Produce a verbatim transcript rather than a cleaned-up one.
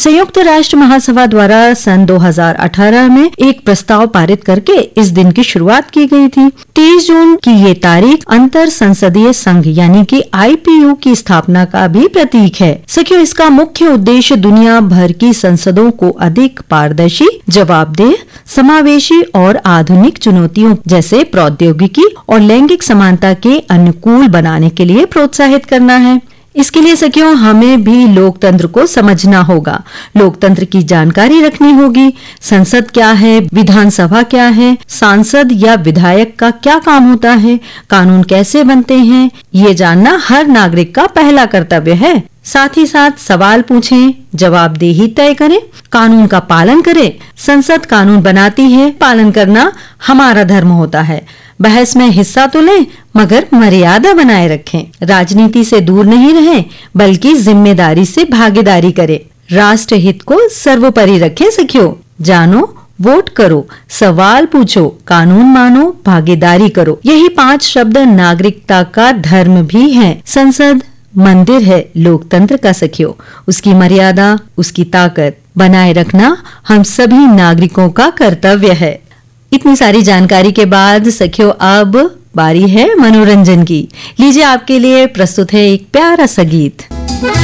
संयुक्त राष्ट्र महासभा द्वारा सन दो हज़ार अठारह में एक प्रस्ताव पारित करके इस दिन की शुरुआत की गई थी। तेईस जून की ये तारीख अंतर संसदीय संघ यानी कि आई पी यू की स्थापना का भी प्रतीक है। सखियों, इसका मुख्य उद्देश्य दुनिया भर की संसदों को अधिक पारदर्शी, जवाबदेह, समावेशी और आधुनिक चुनौतियों जैसे प्रौद्योगिकी और लैंगिक समानता के अनुकूल बनाने के लिए प्रोत्साहित करना है। इसके लिए सखियों हमें भी लोकतंत्र को समझना होगा, लोकतंत्र की जानकारी रखनी होगी। संसद क्या है, विधानसभा क्या है, सांसद या विधायक का क्या काम होता है, कानून कैसे बनते हैं, ये जानना हर नागरिक का पहला कर्तव्य है। साथ ही साथ सवाल पूछें, जवाबदेही तय करें, कानून का पालन करें। संसद कानून बनाती है, पालन करना हमारा धर्म होता है। बहस में हिस्सा तो लें मगर मर्यादा बनाए रखें। राजनीति से दूर नहीं रहें बल्कि जिम्मेदारी से भागीदारी करें। राष्ट्र हित को सर्वोपरि रखें सखियों। जानो, वोट करो, सवाल पूछो, कानून मानो, भागीदारी करो। यही पांच शब्द नागरिकता का धर्म भी है। संसद मंदिर है लोकतंत्र का सखियों। उसकी मर्यादा, उसकी ताकत बनाए रखना हम सभी नागरिकों का कर्तव्य है। इतनी सारी जानकारी के बाद सखियों अब बारी है मनोरंजन की। लीजिए, आपके लिए प्रस्तुत है एक प्यारा सा गीत।